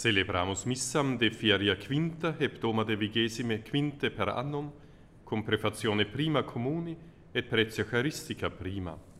Celebramus missam de feria quinta hebdoma de 25 per annum, cum prefazione prima communi et pretio charistica prima.